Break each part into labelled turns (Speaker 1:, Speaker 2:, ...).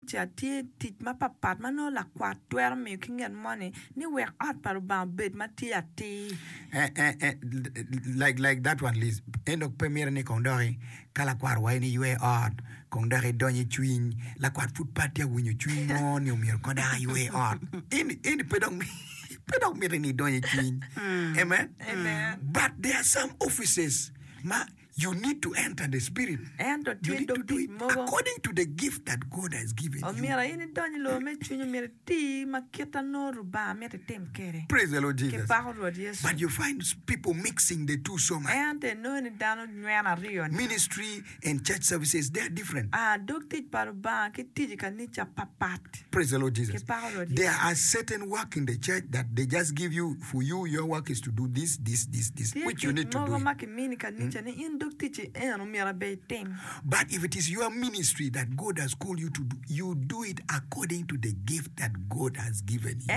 Speaker 1: cha ti ma papat ma no la kwat twer me kingen money ni we at par ba bed ma ti ati
Speaker 2: like that one Liz endok premier ni kondori kala kwar wa ni yue odd kondori donyi chwin la kwat foot party winyo chwin no ni umier koda yue odd in pedong mir ni donyi chwin amen but there are some offices you need to enter the spirit.
Speaker 1: And
Speaker 2: you need to do it according to the gift that God has given you. Praise the Lord Jesus. But you find people mixing the two so much. Ministry and church services, they are different. Praise the Lord Jesus. There are certain work in the church that they just give you, for you, your work is to do this, which you need to do. But if it is your ministry that God has called you to do, you do it according to the gift that God has given you.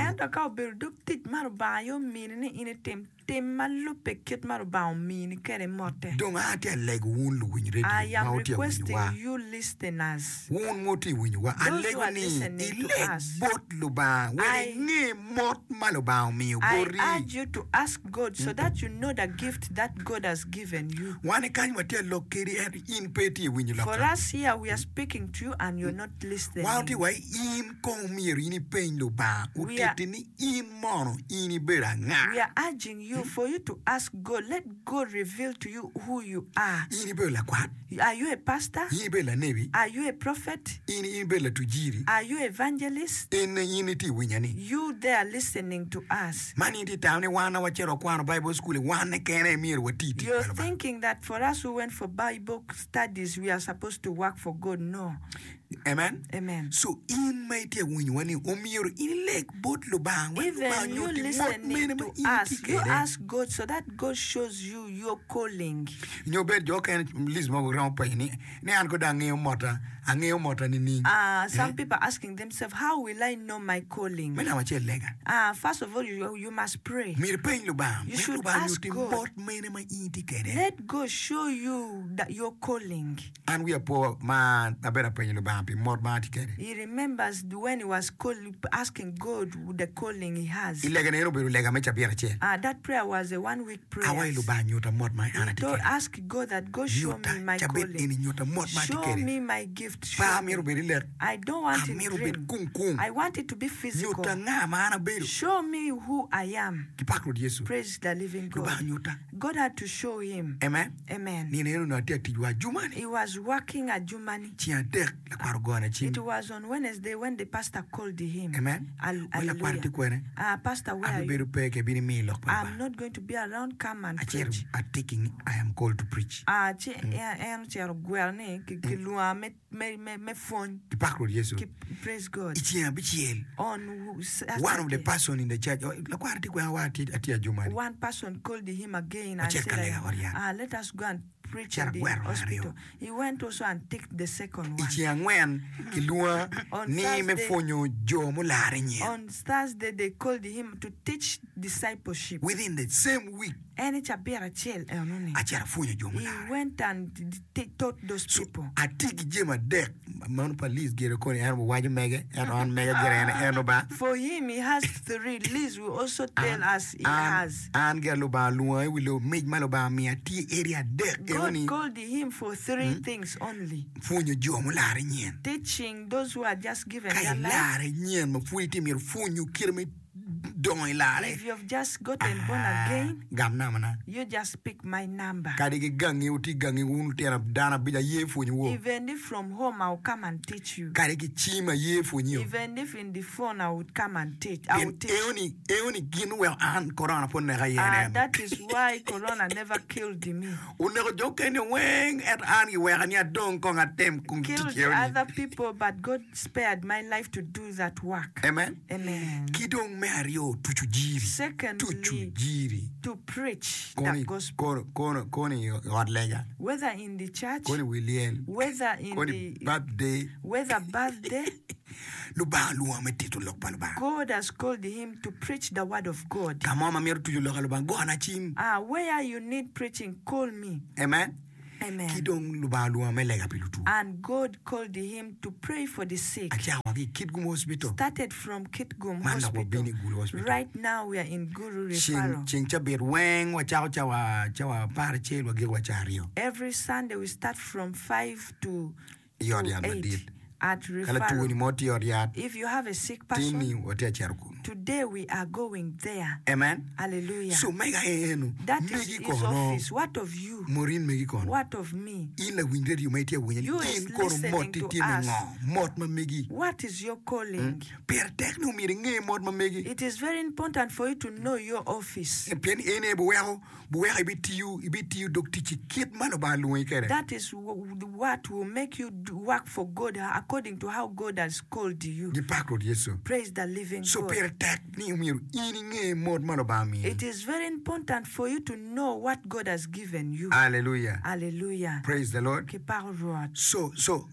Speaker 1: I am requesting you listeners, those who are listening to us, I urge you to ask God so that you know the gift that God has given you. For us here, we are speaking to you and you're not listening. We are urging you for you to ask God. Let God reveal to you who you are. Are you a pastor? Are you a prophet? Are you evangelist? You there listening to us. You're thinking that for us who went for Bible studies, we are supposed to work for God. No.
Speaker 2: Amen.
Speaker 1: Amen.
Speaker 2: So in my dear when even
Speaker 1: you listening to us, you ask God so that God shows you your calling. Some people asking themselves, how will I know my calling? First of all, you must pray. You should ask God. Let God show you that your calling.
Speaker 2: And we are poor man.
Speaker 1: He remembers when he was asking God the calling he has. That prayer was a 1 week prayer. He told, ask God that God show me my calling. Show me my gift. Show me. I don't want it to dream. I want it to be physical. Show me who I am. Praise the living God. God had to show him.
Speaker 2: Amen.
Speaker 1: Amen. He was working at Jumani. It was on Wednesday when the pastor called him.
Speaker 2: Amen.
Speaker 1: Pastor, where are you? I'm not going to be around. Come and preach.
Speaker 2: I am called to preach.
Speaker 1: Praise God. On
Speaker 2: one of the person in the church,
Speaker 1: one person called him again and said, let us go and preach at the hospital. He went also and take the second one. On Thursday, they called him to teach discipleship.
Speaker 2: Within the same week,
Speaker 1: he went and taught those people. For him, he has 3. Liz will also tell us he has. God called him for 3 things only. Teaching those who are just given their life. If you have just gotten born again, you just pick my number. Even if from home I will come and teach you. Even if in the phone I would come and teach. I will teach. That is why Corona never killed me. Killed other people, but God spared my life to do that work.
Speaker 2: Amen.
Speaker 1: Amen. Secondly, to preach the gospel. Whether in the church, whether birthday, God has called him to preach the word of God. Where you need preaching, call me.
Speaker 2: Amen.
Speaker 1: Amen.
Speaker 2: Kidong lubalu amelega pilutu.
Speaker 1: And God called him to pray for the sick.
Speaker 2: Kitgum Hospital.
Speaker 1: Started from Kitgum Hospital. Right now we are in Guru Referral. Every Sunday we start from 5 to 8 at Referral. If you have a sick person, today we are going there.
Speaker 2: Amen.
Speaker 1: Hallelujah.
Speaker 2: So
Speaker 1: that is his office. What of you? What of me? You is listening to us. What is your calling? It is very important for you to know your office. That is what will make you work for God according to how God has called you. Praise the living God. It is very important for you to know what God has given you.
Speaker 2: Hallelujah.
Speaker 1: Hallelujah.
Speaker 2: Praise the Lord. So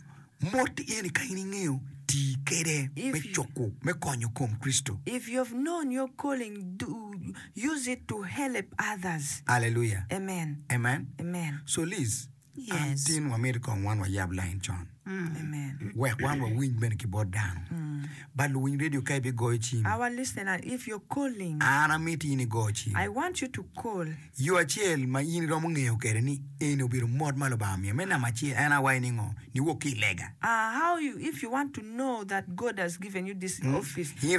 Speaker 2: if
Speaker 1: you have known your calling, use it to help others.
Speaker 2: Hallelujah.
Speaker 1: Amen.
Speaker 2: Amen.
Speaker 1: Amen.
Speaker 2: So Liz,
Speaker 3: yes.
Speaker 1: Amen.
Speaker 2: One win ben keyboard down. But win radio kai be go chim.
Speaker 1: Our listener, if you're calling,
Speaker 2: I
Speaker 1: want you to call.
Speaker 2: You are chill, my in romangeo kereni, eno be mod malobami, mena machi, and a whining on, you walk lega.
Speaker 1: How you, if you want to know that God has given you this office,
Speaker 2: you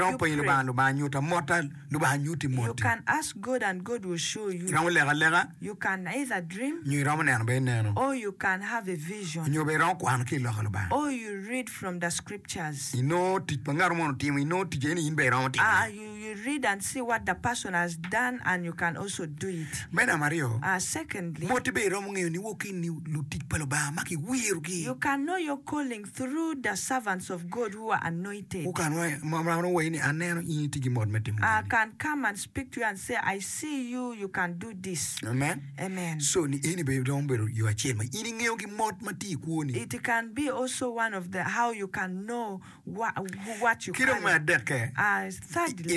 Speaker 1: can ask God and God will show you. You can either dream, or you can have a vision, or you read from the scriptures.
Speaker 2: You
Speaker 1: read and see what the person has done, and you can also do it. Secondly, you can know your calling through the servants of God who are anointed. Can come and speak to you and say, I see you, you can do this.
Speaker 2: Amen.
Speaker 1: Amen.
Speaker 2: So
Speaker 1: it can be also one of the how you can know what you can. Thirdly,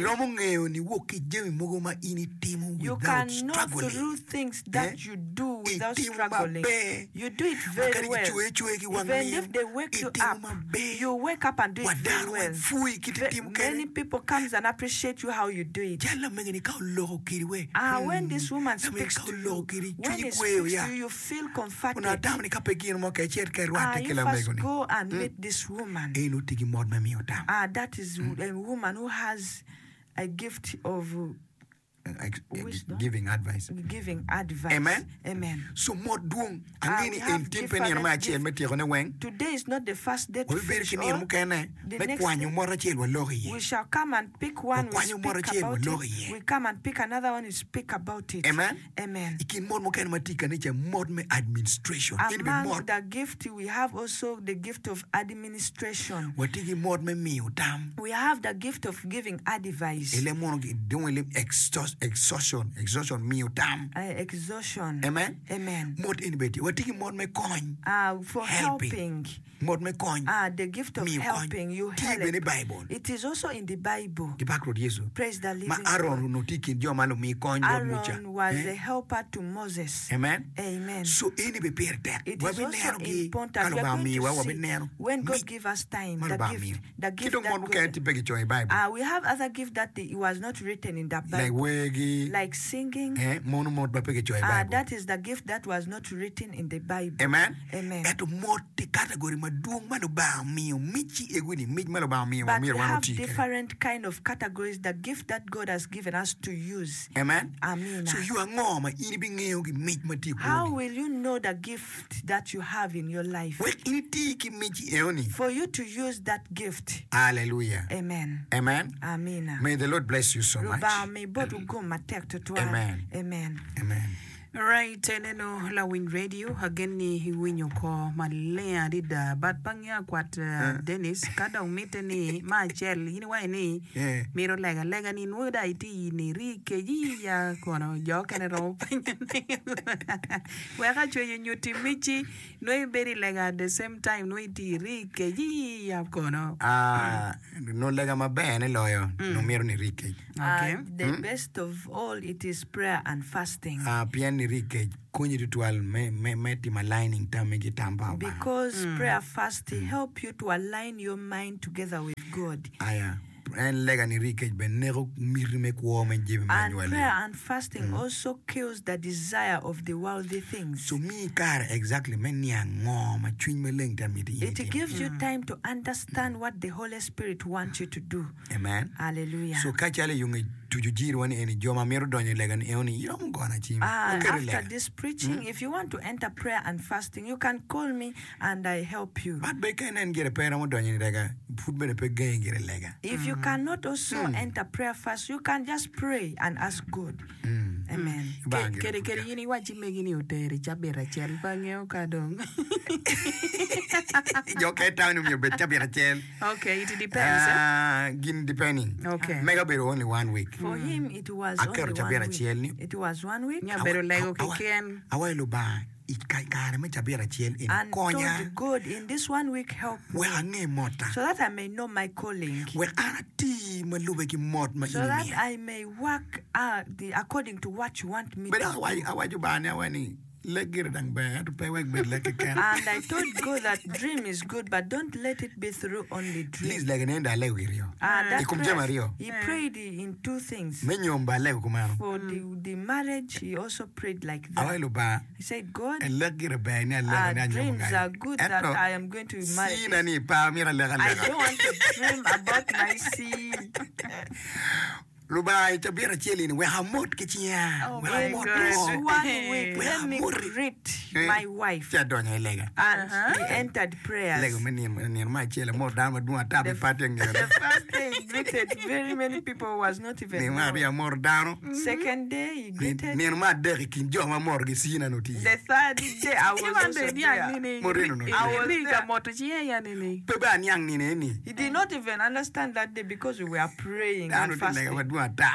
Speaker 1: you can know through things that you do without struggling. You do it very well. Even if they wake you up, you wake up and do it very well. Many people come and appreciate you how you do it. When this woman speaks to you, when he speaks to you, you feel comforted. You first go and meet this woman. That is a woman who has a gift of
Speaker 2: giving advice.
Speaker 1: Amen. Amen.
Speaker 2: So more doing.
Speaker 1: Today is not the first day to finish all. The next day, we shall come and pick one, we speak about it. We come and pick another one, we speak about it.
Speaker 2: Amen.
Speaker 1: Amen.
Speaker 2: Administration.
Speaker 1: Among the gift, we have also the gift of administration. We have the gift of giving advice.
Speaker 2: Exhaustion me tam.
Speaker 1: Exhaustion.
Speaker 2: Amen.
Speaker 1: Amen. For helping. The gift of helping you help. It is also in the Bible. Praise the living God. Aaron was a helper to Moses.
Speaker 2: Amen.
Speaker 1: Amen.
Speaker 2: So
Speaker 1: it is also important. When God gives us time, the gift that we have other gifts that it was not written in the Bible. Like singing. That is the gift that was not written in the Bible.
Speaker 2: Amen.
Speaker 1: Amen. But we have different kind of categories, the gift that God has given us to use.
Speaker 2: Amen.
Speaker 1: Amen.
Speaker 2: So you are
Speaker 1: how will you know the gift that you have in your life? For you to use that gift.
Speaker 2: Hallelujah.
Speaker 1: Amen.
Speaker 2: Amen.
Speaker 1: Amen.
Speaker 2: May the Lord bless you so much.
Speaker 1: Amen. Amen.
Speaker 2: Amen.
Speaker 3: Right, neno la Win Radio again ni hiwinyo ko malea dida but pangya kwat Dennis kada umite ni machel ini wa ni miro lega ni nuda iti ni rike ji ya kono joke ne ro weka chwe nyuti michi no beri lega at the same time no iti rike ji ya kono
Speaker 2: no lega mabene loyo no miro ni rike.
Speaker 1: The best of all it is prayer and fasting.
Speaker 2: Piani ni rike kunyi ritual meti maligning tamegi tamba.
Speaker 1: Because prayer fasting help you to align your mind together with God.
Speaker 2: Aya. And prayer
Speaker 1: and fasting also kills the desire of the worldly things.
Speaker 2: So me car exactly
Speaker 1: it gives you time to understand what the Holy Spirit wants you to do.
Speaker 2: Amen.
Speaker 1: Hallelujah.
Speaker 2: So kachale yung
Speaker 1: after this preaching, if you want to enter prayer and fasting, you can call me and I help you. If you cannot also enter prayer fast, you can just pray and ask God. Amen.
Speaker 3: Okay, it depends.
Speaker 2: Depending.
Speaker 3: Okay.
Speaker 2: Maybe only 1 week.
Speaker 1: For him, it was only 1 week. It was 1 week.
Speaker 3: Yeah, pero lego kikian.
Speaker 1: And told God in this 1 week help me so that I may know my calling, so that I may work according to what you want me to do. And I told God that dream is good, but don't let it be through only dream. He prayed in 2 things. For the marriage, he also prayed like that. He said, God, dreams are good that I am going to marry. I don't want to dream about my seed.
Speaker 2: Oh my God.
Speaker 1: This 1 week, let me greet my wife. And he entered prayers. The first day he greeted very many people was not even known. Second day he greeted. The third day I was also there. He did not even understand that day because we were praying and fasting.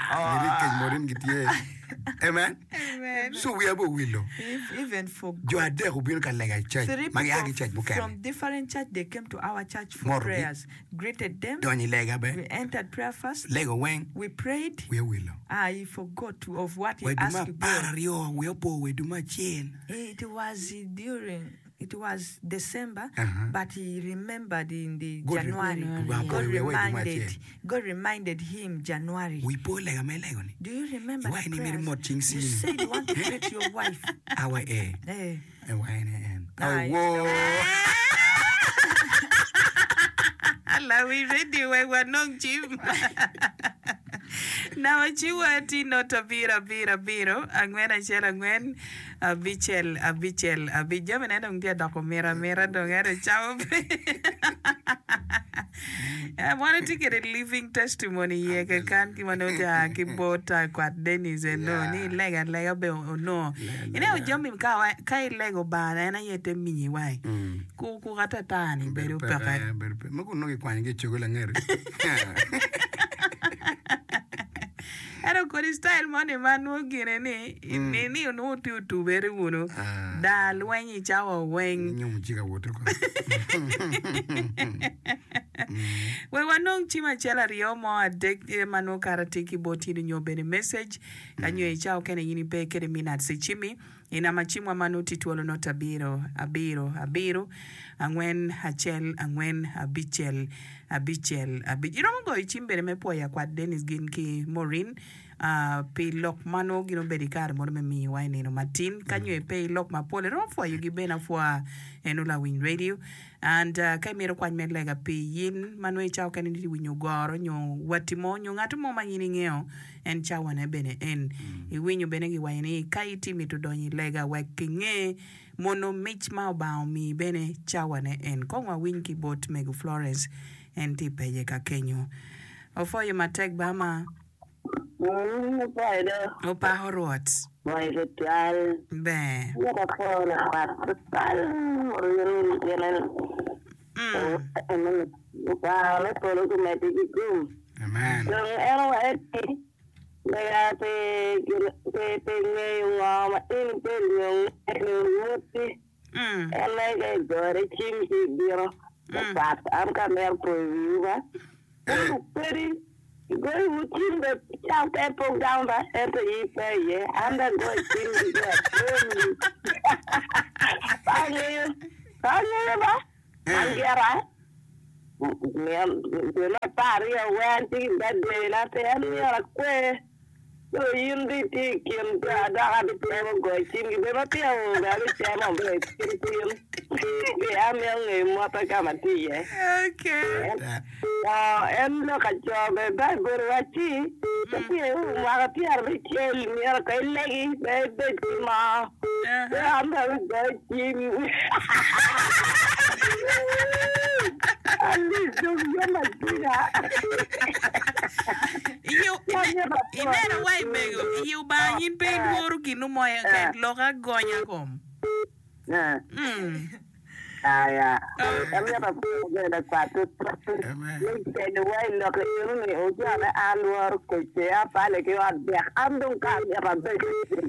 Speaker 2: Amen.
Speaker 1: Amen.
Speaker 2: So we have a willow.
Speaker 1: Even for
Speaker 2: you are there who build a church.
Speaker 1: 3 people from different church, they came to our church for prayers. Greeted them. We entered prayer first. We prayed.
Speaker 2: We willow.
Speaker 1: I forgot of what he asked God. It was December, but he remembered in the January. God reminded him January. Do you remember that prayers? You said you want to greet your wife.
Speaker 2: Our A.
Speaker 3: We ready we were no Jim. Now chiwati no tabira biro angwen achel angwen abichel abijam na dong dia dako mera dong ada chao. I wanted to get a living testimony here. Kan ki manota ki bota kwa Dennis no ni lega be no. Ina ujombi kai lego bana na yete minyi wai. Ku kata tani beru paka.
Speaker 2: Mako no ki kwani ki chogola ngere.
Speaker 3: Ero kodi style money manu gine ni no tu very uno da lwenyi chawo wen
Speaker 2: nyum chiga woto ko
Speaker 3: we wanong chima chela riomo adek manu karatiki boti nyo bene message kanyo e chao kene yini pe kere minat se chimi ina machimwa manu tituolo nota abiro angwen hachel angwen abichel iro go ichimbere mepo ya kwa Dennis Ginki Morin pe lok mano gino bedikar mo me mi wa no matin kanyo e pe lok mapole ro fo yugi bena fo enula Win Radio and kamero kwa melega pe yin mano e chao kanini winyo goro nyo watimo nyo ngatu mo manyini ngeo en chawa ne bene en I winyo bene gi wa ni kaiti mi to donyi lega wakinge mono mich ma ba mi bene chawa ne en kongwa winki bot mego Florence en tipeje ka kenyo ofo yo matek bama Opa horot.
Speaker 4: Mai ritual.
Speaker 3: Be.
Speaker 4: Ya ka kona ritual. Opa le polo ku meti ku.
Speaker 2: Amen.
Speaker 4: Yo ero eti. Ya te ngoma muti. Ela ga gore chimsi biro. Pat am ka mer po viva. Peri Go wuti I'm the young people down by every year. I'm the good thing to get. I'm so you need to kill the other people going to be very channel. I'm young, what I come at tea.
Speaker 3: Okay.
Speaker 4: And look at your baby, Rachi. Marapia, Richel, Miracle Leggy, baby, Ma. I'm very good. And this is
Speaker 3: Inera wai mego you ba yin pe woru kinu moya ka loga gonya kom.
Speaker 4: Yeah. I'm not a good at that. The way look at you, and work with the apple, you are there. I don't come here a bit.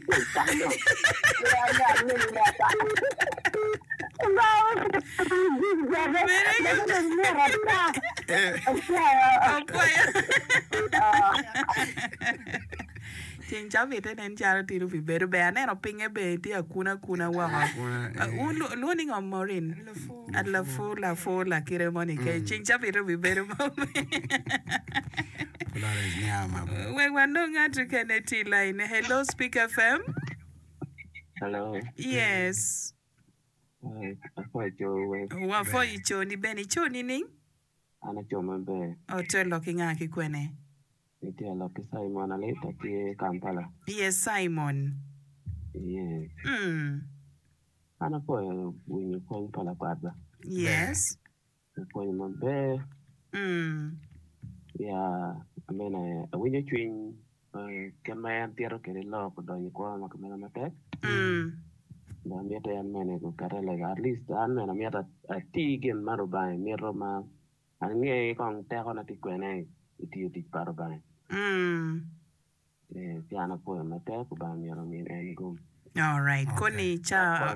Speaker 3: Ting chavi te nen charo tiru fi beru be ane no pinge be ti akuna wa lo ning morin at la fo la kire moni ke ting chavi to fi beru we wano ngatu keneti line. Hello Speak FM.
Speaker 5: Hello.
Speaker 3: Yes. Wa fo icho ni beni cho ni ning
Speaker 5: Ana choma be.
Speaker 3: O to looking aki kwene.
Speaker 5: Iti aloki Simon aleta ki Kampala.
Speaker 3: Yes, Simon.
Speaker 5: Yes. Ana po winyo ko pala kwadba.
Speaker 3: Yes.
Speaker 5: Ko mo be. Ya, amena winyo twin kema antero kere lo ko do ko ma kamera mate. Na mieta ya mene ko karela at least an mena mieta tigen maruba miro ma ange kong te ko na tikwene iti paruba. Piano po mate ko ba miro min en gum.
Speaker 3: All right. Koni cha.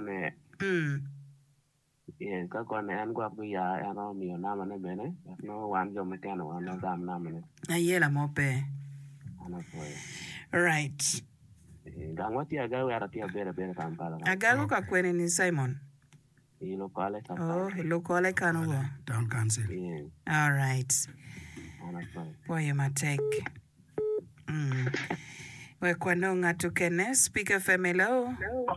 Speaker 5: Yes, kakone an gwa ya ano mi na mane bene. No wan jo mekano wan no dam na mane.
Speaker 3: Ayela mope.
Speaker 5: Ana po.
Speaker 3: Right.
Speaker 5: Gangwati agawe aratia bere Kampala.
Speaker 3: Agago ka kwene ni Simon.
Speaker 5: Hello kale ka.
Speaker 3: Oh, hello kale kanogo.
Speaker 2: Town council.
Speaker 5: Yes.
Speaker 3: All right.
Speaker 5: Ana po.
Speaker 3: Boy matek. We kwano ngatu kene Speak FM. Hello.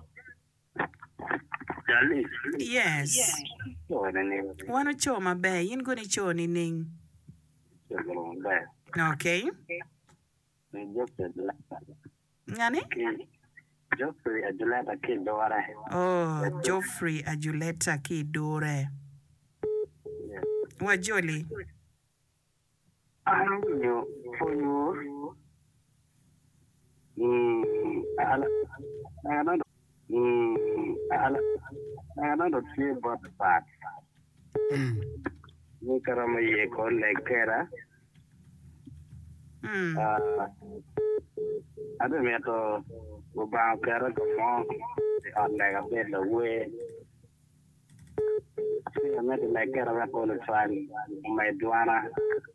Speaker 3: Yes. Wano choma be yin guni choni ning. Okay. Ngani?
Speaker 4: Geoffrey Ajuleta Kidore.
Speaker 3: Oh, Geoffrey Ajuleta Kidore. Wa Jolly?
Speaker 4: Another few but bad. Nicarama ye call like Kera. I don't know about Kera come on like a bit away. I met like Kera all the time. My Duana.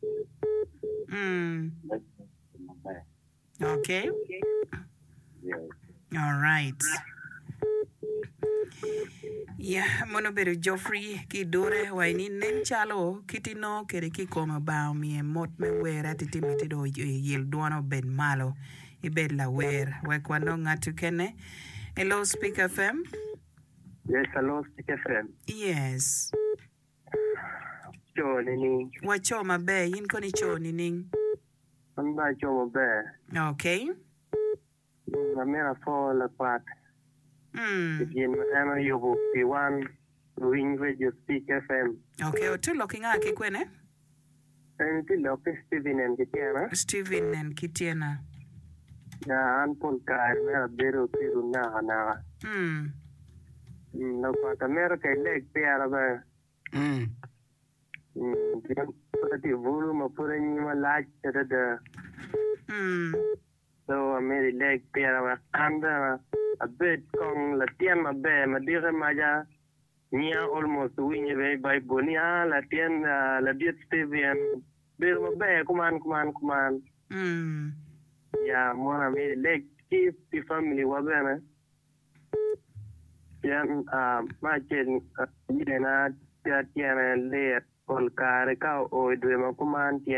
Speaker 3: Okay.
Speaker 4: Yeah.
Speaker 3: All right. Yeah, monoberu Geoffrey Kidore waini nenchalo kitino kere kikoma bao mi mot me wera titimiti do yel duano ben malo ibed la wer wekwano ngatu kene. Hello Speak FM.
Speaker 4: Yes, hello Speak FM.
Speaker 3: Yes.
Speaker 4: Choni ning.
Speaker 3: Wachoma be yin koni choni ning.
Speaker 4: Amba choma be.
Speaker 3: Okay.
Speaker 4: Namera for la part. Begin Emma Yobo P1 Wing Radio Speak FM.
Speaker 3: Okay, o tu looking at Kikwene?
Speaker 4: And the Steven and Kitiana.
Speaker 3: Steven and Kitiana.
Speaker 4: Na Anpon Kai, a better Piruna. No, but America leg pair of a volume of putting you a light at the so I made a leg pair of under a bit con la tienda be madira maya nia almost win by bonia la tienda la diet Steven be be kuman
Speaker 6: Ya mona mi lek keep the family wabena. Yan ma chen ni na tiana le kol kare ka o dwe ma kuman